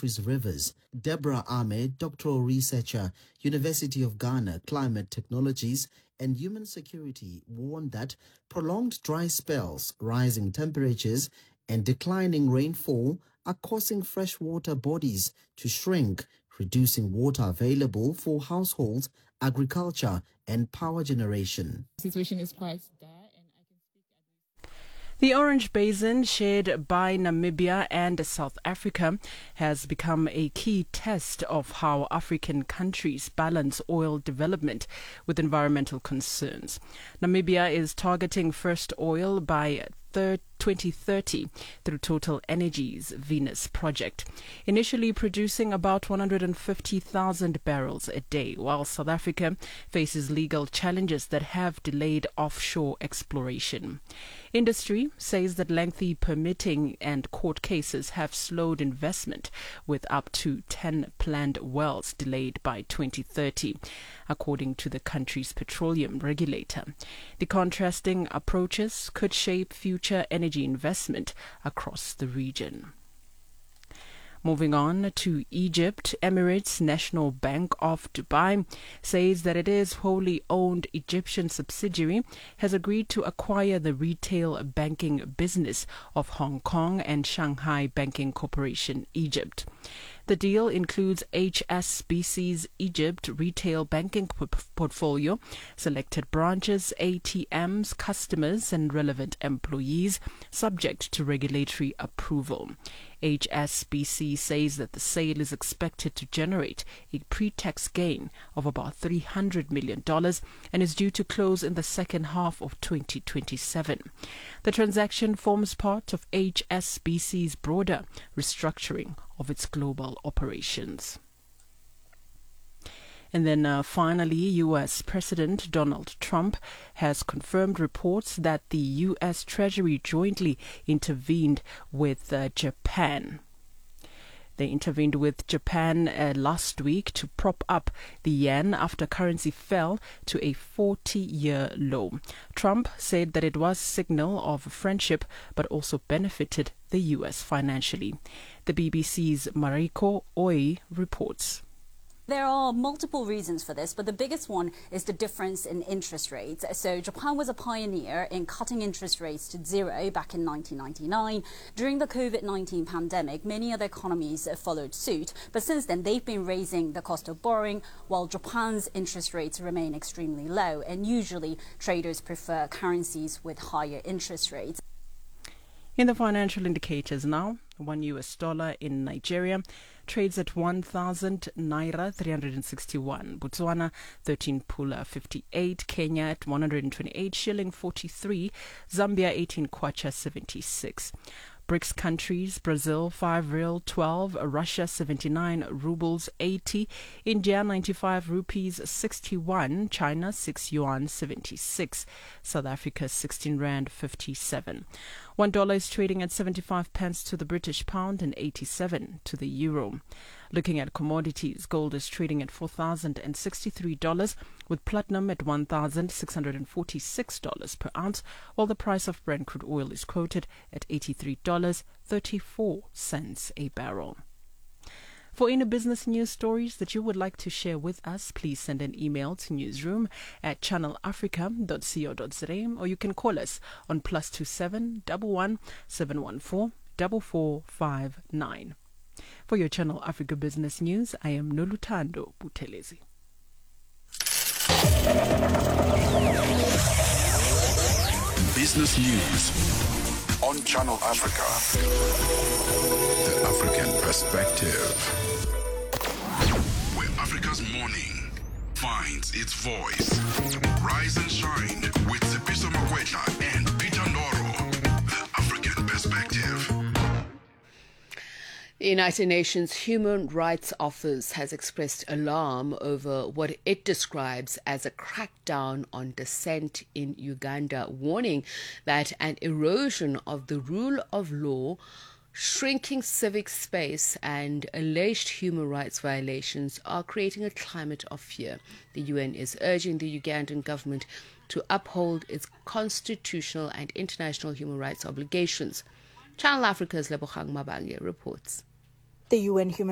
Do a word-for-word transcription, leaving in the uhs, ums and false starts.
country's rivers. Deborah Ahmed, doctoral researcher, University of Ghana, Climate Technologies and Human Security, warned that prolonged dry spells, rising temperatures, and declining rainfall are causing freshwater bodies to shrink, reducing water available for households, agriculture, and power generation. The situation is quite dire. The Orange Basin, shared by Namibia and South Africa, has become a key test of how African countries balance oil development with environmental concerns. Namibia is targeting first oil by twenty thirty through Total Energies Venus project, initially producing about one hundred fifty thousand barrels a day, while South Africa faces legal challenges that have delayed offshore exploration. Industry says that lengthy permitting and court cases have slowed investment, with up to ten planned wells delayed by twenty thirty, according to the country's petroleum regulator. The contrasting approaches could shape future energy investment across the region. Moving on to Egypt, Emirates National Bank of Dubai says that its wholly owned Egyptian subsidiary has agreed to acquire the retail banking business of Hong Kong and Shanghai Banking Corporation Egypt. The deal includes H S B C's Egypt retail banking p- portfolio, selected branches, A T Ms, customers and relevant employees, subject to regulatory approval. H S B C says that the sale is expected to generate a pre-tax gain of about three hundred million dollars and is due to close in the second half of twenty twenty-seven. The transaction forms part of H S B C's broader restructuring of its global operations. And then uh, finally, U S President Donald Trump has confirmed reports that the U S Treasury jointly intervened with uh, Japan. They intervened with Japan uh, last week to prop up the yen after currency fell to a forty-year low. Trump said that it was a signal of friendship, but also benefited the U S financially. The B B C's Mariko Oi reports. There are multiple reasons for this, but the biggest one is the difference in interest rates. So Japan was a pioneer in cutting interest rates to zero back in nineteen ninety-nine. During the COVID nineteen pandemic, many other economies followed suit, but since then they've been raising the cost of borrowing, while Japan's interest rates remain extremely low, and usually traders prefer currencies with higher interest rates. In the financial indicators now, one U S dollar in Nigeria trades at one thousand naira three hundred sixty-one, Botswana thirteen pula fifty-eight, Kenya at one hundred twenty-eight shilling forty-three, Zambia eighteen kwacha seventy-six. BRICS countries, Brazil five real twelve, Russia seventy-nine rubles eighty, India ninety-five rupees sixty-one, China six yuan seventy-six, South Africa sixteen rand fifty-seven. One dollar is trading at seventy-five pence to the British pound and eighty-seven to the euro. Looking at commodities, gold is trading at four thousand sixty-three dollars, with platinum at one thousand six hundred forty-six dollars per ounce, while the price of Brent crude oil is quoted at eighty-three dollars and thirty-four cents a barrel. For any business news stories that you would like to share with us, please send an email to newsroom at channel africa dot co dot za, or you can call us on plus two seven one one seven one four four four five nine. For your Channel Africa Business News, I am Nolutando Buthelezi. Business News on Channel Africa. The African Perspective. Where Africa's morning finds its voice. Rise and shine with Sipiso Makwetla and Peter Ndoro. The African Perspective. The United Nations Human Rights Office has expressed alarm over what it describes as a crackdown on dissent in Uganda, warning that an erosion of the rule of law, shrinking civic space and alleged human rights violations are creating a climate of fear. The U N is urging the Ugandan government to uphold its constitutional and international human rights obligations. Channel Africa's Lebogang Mabange reports. The U N Human